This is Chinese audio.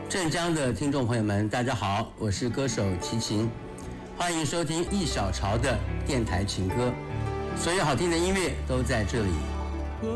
镇江的听众朋友们，大家好，我是歌手齐秦，欢迎收听一小潮的电台情歌，所有好听的音乐都在这里。